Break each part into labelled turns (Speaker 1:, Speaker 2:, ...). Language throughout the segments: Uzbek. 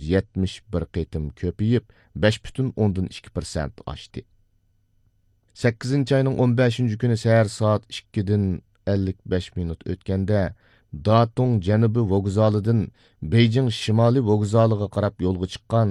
Speaker 1: 671 qitim ko'payib, 5,2% oshdi. 8 ayning 15 kuni səhər saat 2-dən 55 minut ötkəndə Datong Cənubi vokzalidan Beijing Şimali vokzaliga qarab yolga chiqqan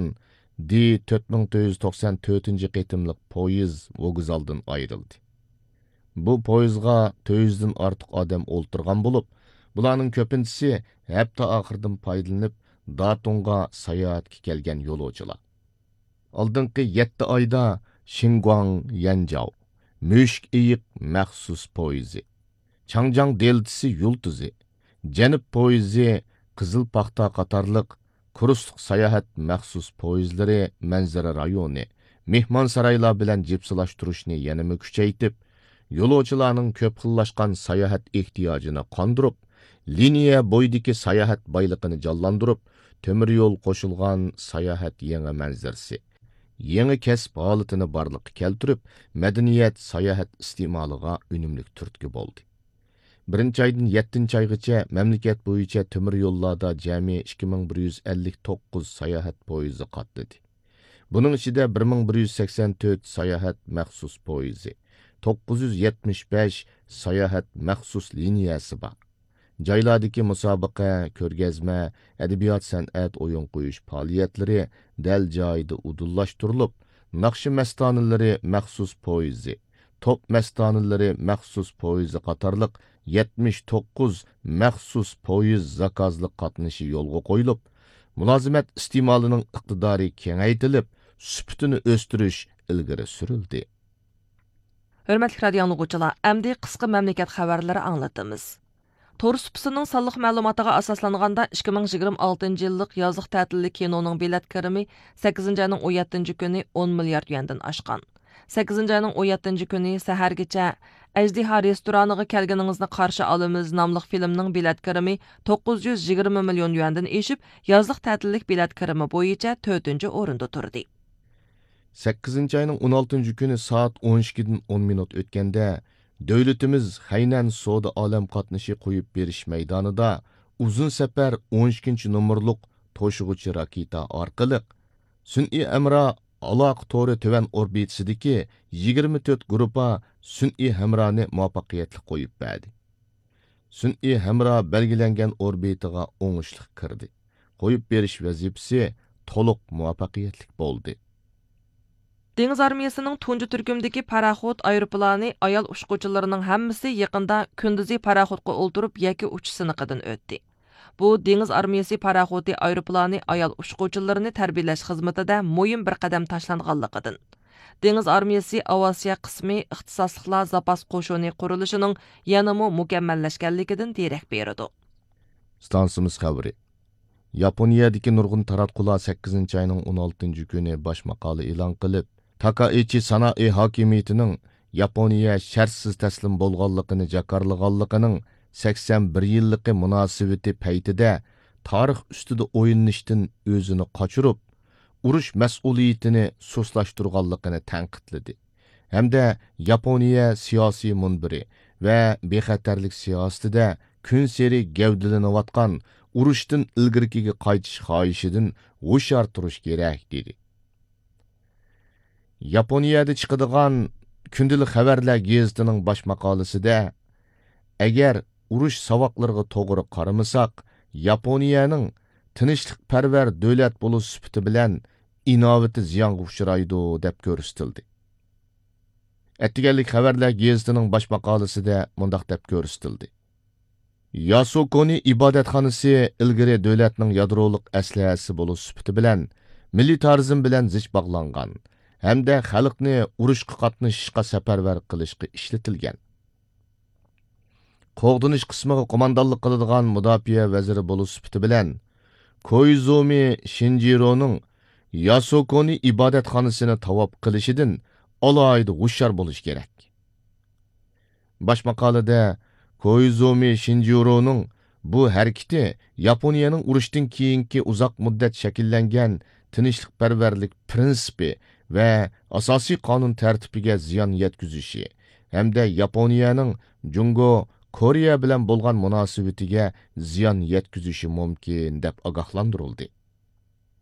Speaker 1: D-4494 qitimliq poyez vokzaldan ayrıldı. Bu poyezga 400 dan ortiq odam o'ltirgan bo'lib, bularning ko'pinchisi hafta oxiridan foydalanib Datongga sayohatga kelgan yo'lovchilar. Oldingi 7 oyda Xinguang Yanjiao Müşk iyiq məxsus poyezi, Changjiang deltisi yultuzi, Janub poyezi, Qızıl paxta qatarlıq, Kurusluq sayohat məxsus poyezləri manzara rayoni, mehmon saraylar bilan jipsilashtirishni yanada kuchaytib, yo'lovchilarning ko'p xillashgan sayohat ehtiyojini qondirib, liniya bo'yidagi sayohat boyligini jonlantirib, temir yo'l qo'shilgan sayohat yangi manzarasi, yangi kasb holatini barliqqa keltirib, madaniyat sayohat iste'moliga unumlik turtki bo'ldi. 1-oydan 7-oygacha mamlakat bo'yicha temir yo'llarda jami 2159 sayohat poyezi qatnadi. Buning ichida 1184 sayohat maxsus poyezi, 975 sayohat maxsus liniyasi bor. Joylardagi musobaqa, ko'rgazma, adabiyot, san'at, o'yin qo'yish faoliyatlari dal joyida udullashtirilib, naqshi mastanilari maxsus poyezi, top mastanilari maxsus poyezi qatorliq 79 maxsus poyez zakazliq qatnashi yo'lga qo'yilib, mulozimat iste'molining iqtidori kengaytirilib, sifatini o'stirish ilgari surildi.
Speaker 2: Hörmətli radio dinləyicilər, əmdi qısqa məmləkət xəbərləri anlatımız. Tor supısının sallıq məlumatıga asaslanganda 2026 yıllık yazlıq tətilli kinoның bilet kirimi 8 ayının 17 günü 10 milyard yuandan aşqan. 8 ayının 17 günü səhərgəcə Əjdiha restoranıga kelganınızda qarşı alımız namlıq filmning bilet kirimi 920 milyon yuandan eşib, yazlıq tətillik bilet kirimi boyunca 4-cü orunda turdi.
Speaker 1: 8 ayının 16 günü saat 12'den 10 minut ötkəndə Dövlətimiz Haynan Soda Alam qatnaşı qoyub beriş meydanında uzun səfər 12 numurluq toşuğucu raketa arqılıq sün'i əmra aloqa to'ri tövan orbitisidagi 24 gruppa sun'iy hamroni muvaffaqiyatli qo'yib berdi. Sun'iy hamro belgilangan orbitiga o'ngishli kirdi. Qo'yib berish vazifasi to'liq muvaffaqiyatli bo'ldi.
Speaker 2: Deniz armiyasining tunji turkumdagi paraxod aeroplani ayol uçquchilarining hammasi yaqinda kunduzi paraxodga o'ltirib yoki uchish siniqidan o'tdi. Bu Deniz armiyasi paraxodi aeroplani ayol uçquchilarini tarbiyalash xizmatida muhim bir qadam tashlanganligidan. Deniz armiyasi Avasiya qismi ixtisosliklar zapas qo'shuni qurilishining yanama mukammallashganligidan derak beradi.
Speaker 1: Stansimiz xabari. Yaponiyadagi nurg'un taratqular 8 ayning 16 kuni bosh maqola e'lon qilib, Takaichi sanoat hokimiyatining Yaponiya shartsiz taslim bo'lganligini jakarlaganligining 81 yilligi munosabati paytida tarix ustida o'yinishdan o'zini qochirib, urush mas'uliyatini so'slashtirganligini tanqidladi. Hamda Yaponiya siyosiy munbiri va bexatarlik siyosatida kun seri gavdalanayotgan urushdan ilgirkiga qaytish xohishidan hushyor turish kerak dedi. Yaponiyada chiqadigan kundalik xabarlar gazetining bosh maqolasida agar urush savoqlariga to'g'ri qaramasak, Yaponiyaning tinchlikparvar davlat bo'lish sifati bilan inovati ziyonga uchraydi deb ko'rsatildi. Attiganlik xabarlar gazetining bosh maqolasida mundaq deb ko'rsatildi. Yasukoni ibodatxonasi ilgari davlatning yadroliq aslahasi bo'lish sifati bilan militarizm bilan zich bog'langan hamda xalqni urushga qatnashishga safarbar qilishga ishlatilgan. Qo'g'dinish qismiga qo'mondonlik qiladigan mudofaa vaziri bo'lish sifati bilan Koizumi Shinjironing Yasukoni ibodatxonasini tavob qilishidan alohida hushyor bo'lish kerak. Bosh maqolada Koizumi Shinjironing bu harakati Yaponiyaning urushdan keyingi uzoq muddat shakllangan tinchlikparvarlik prinsipi va asosiy qonun tartibiga ziyon yetkazishi hamda Yaponiyaning Jungo Koreya bilan bo'lgan munosabatiga ziyon yetkazishi mumkin deb ogohlantirildi.